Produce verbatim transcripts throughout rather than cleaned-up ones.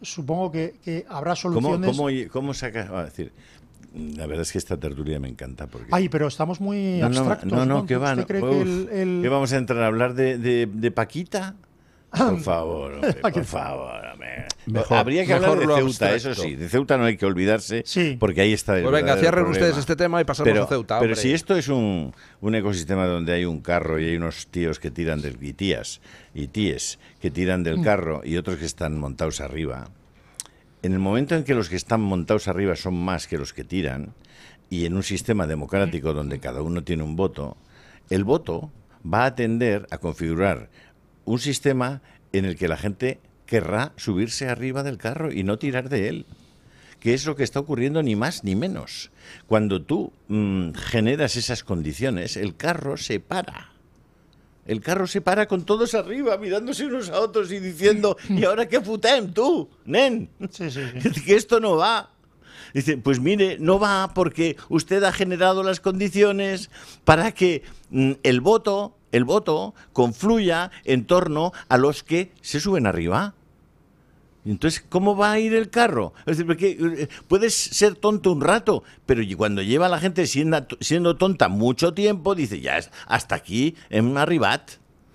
supongo que, que habrá ¿Cómo, soluciones. cómo, cómo sacas? A decir, la verdad es que esta tertulia me encanta. Porque... Ay, pero estamos muy no, no, abstractos. No, no, ¿no? que va. ¿Usted No, cree uf, que el, el... ¿qué vamos a entrar a hablar de, de, de Paquita? Por favor, hombre, por favor, hombre. Mejor, Habría que hablar de lo Ceuta, abstracto. eso sí. De Ceuta no hay que olvidarse, sí. porque ahí está el Pues venga, verdadero cierren problema. ustedes este tema y pasamos pero, a Ceuta. Pero hombre. si esto es un, un ecosistema donde hay un carro y hay unos tíos que tiran del... y tías, y tíes que tiran del carro y otros que están montados arriba, en el momento en que los que están montados arriba son más que los que tiran, y en un sistema democrático donde cada uno tiene un voto, el voto va a tender a configurar un sistema en el que la gente querrá subirse arriba del carro y no tirar de él, que es lo que está ocurriendo ni más ni menos. Cuando tú mmm, generas esas condiciones, el carro se para. El carro se para con todos arriba, mirándose unos a otros y diciendo, ¿y ahora qué futem, tú, nen? Sí, sí, sí. Que esto no va. Dice, pues mire, no va porque usted ha generado las condiciones para que mm, el voto, el voto confluya en torno a los que se suben arriba. Entonces, ¿cómo va a ir el carro? Es decir, porque puedes ser tonto un rato, pero cuando lleva a la gente siendo, siendo tonta mucho tiempo, dice, ya, hasta aquí en arribat.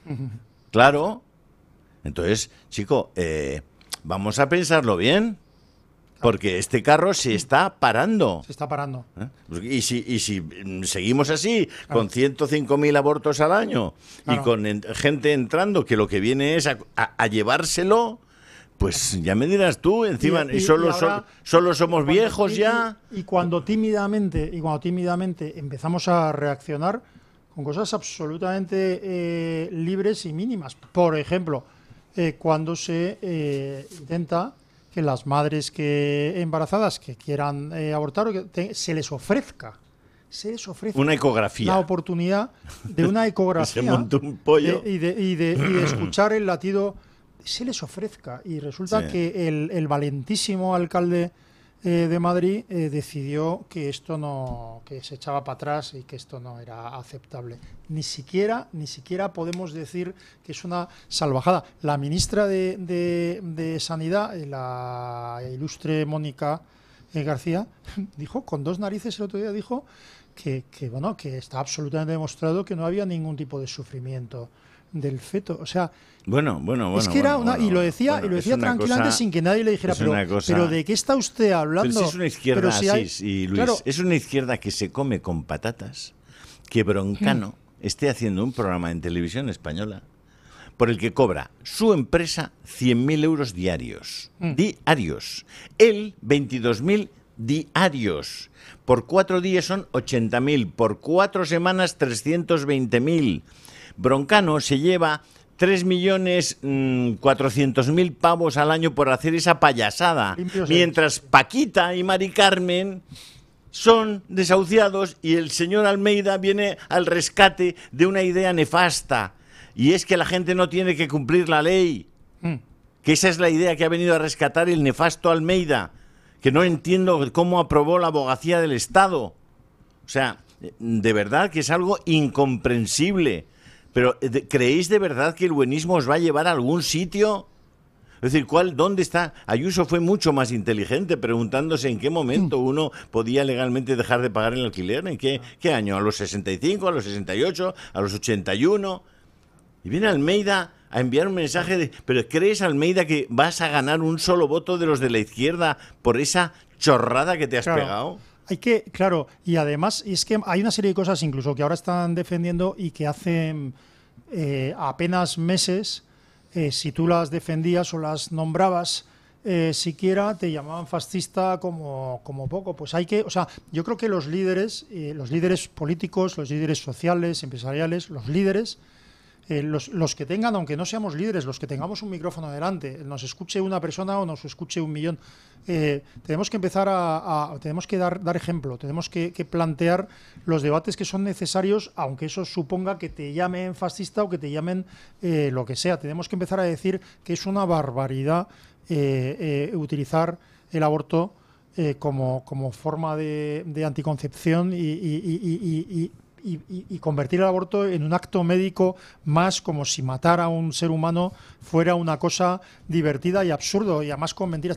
Claro. Entonces, chico, eh, vamos a pensarlo bien. Porque este carro se está parando. Se está parando. ¿Eh? Y si, y si seguimos así, claro, con ciento cinco mil abortos al año, claro, y con en, gente entrando que lo que viene es a, a, a llevárselo, pues ya me dirás tú, encima, y, y, y solo, y ahora, so, solo somos viejos y, ya. Y, y cuando tímidamente, y cuando tímidamente empezamos a reaccionar con cosas absolutamente eh, libres y mínimas. Por ejemplo, eh, cuando se eh, intenta que las madres que embarazadas que quieran eh, abortar o que te, se les ofrezca se les ofrezca una ecografía, la oportunidad de una ecografía se monta un pollo. De, y, de, y, de, y de escuchar el latido, se les ofrezca, y resulta sí. que el, el valentísimo alcalde eh, de Madrid eh, decidió que esto no, que se echaba para atrás y que esto no era aceptable. Ni siquiera, ni siquiera podemos decir que es una salvajada. La ministra de, de, de Sanidad, la ilustre Mónica eh, García, dijo con dos narices el otro día, dijo que, que bueno, que está absolutamente demostrado que no había ningún tipo de sufrimiento del feto, o sea, bueno, bueno, bueno, es que era bueno, una, bueno, y lo decía, bueno, y lo decía tranquilamente cosa, sin que nadie le dijera, pero, cosa, pero ¿de qué está usted hablando? Pero si es una izquierda pero si así, hay, y Luis, claro, es una izquierda que se come con patatas, que Broncano hmm. esté haciendo un programa en televisión española por el que cobra su empresa cien mil euros diarios, hmm. diarios, él veintidós mil diarios, por cuatro días son ochenta mil, por cuatro semanas trescientos veinte mil. Broncano se lleva tres millones cuatrocientos mil pavos al año por hacer esa payasada, Limpios mientras Paquita y Mari Carmen son desahuciados y el señor Almeida viene al rescate de una idea nefasta, y es que la gente no tiene que cumplir la ley, mm. que esa es la idea que ha venido a rescatar el nefasto Almeida, que no entiendo cómo aprobó la abogacía del Estado. O sea, de verdad que es algo incomprensible. Pero, ¿creéis de verdad que el buenismo os va a llevar a algún sitio? Es decir, ¿cuál, ¿dónde está? Ayuso fue mucho más inteligente preguntándose en qué momento uno podía legalmente dejar de pagar el alquiler. ¿En qué, qué año? ¿A los sesenta y cinco, a los sesenta y ocho, a los ochenta y uno? Y viene Almeida a enviar un mensaje de... ¿Pero crees, Almeida, que vas a ganar un solo voto de los de la izquierda por esa chorrada que te has claro. pegado? Hay que, claro, y además es que hay una serie de cosas incluso que ahora están defendiendo y que hace eh, apenas meses, eh, si tú las defendías o las nombrabas, eh, siquiera te llamaban fascista como, como poco. Pues hay que, o sea, yo creo que los líderes, eh, los líderes políticos, los líderes sociales, empresariales, los líderes, Eh, los, los que tengan, aunque no seamos líderes, los que tengamos un micrófono delante, nos escuche una persona o nos escuche un millón, eh, tenemos que empezar a, a tenemos que dar, dar ejemplo, tenemos que, que plantear los debates que son necesarios, aunque eso suponga que te llamen fascista o que te llamen eh, lo que sea. Tenemos que empezar a decir que es una barbaridad eh, eh, utilizar el aborto eh, como, como forma de, de anticoncepción y, y, y, y, y Y, y, y convertir el aborto en un acto médico más, como si matar a un ser humano fuera una cosa divertida y absurdo, y además con mentiras.